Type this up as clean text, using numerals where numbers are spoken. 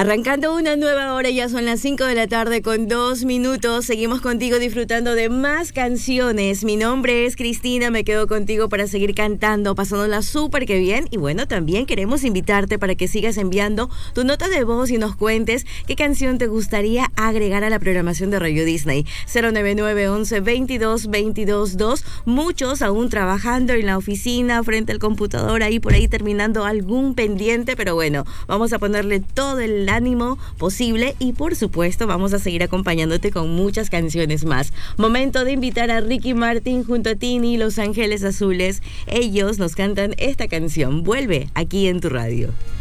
Arrancando una nueva hora, ya son las 5 de la tarde con 2 minutos. Seguimos contigo disfrutando de más canciones. Mi nombre es Cristina, me quedo contigo para seguir cantando, pasándola súper que bien. Y bueno, también queremos invitarte para que sigas enviando tu nota de voz y nos cuentes qué canción te gustaría agregar a la programación de Radio Disney. 099 11 22 22 2. Muchos aún trabajando en la oficina, frente al computador, ahí por ahí terminando algún pendiente, pero bueno, vamos a ponerle todo el ánimo posible y por supuesto vamos a seguir acompañándote con muchas canciones más. Momento de invitar a Ricky Martin junto a Tini, Los Ángeles Azules. Ellos nos cantan esta canción. Vuelve aquí en tu radio.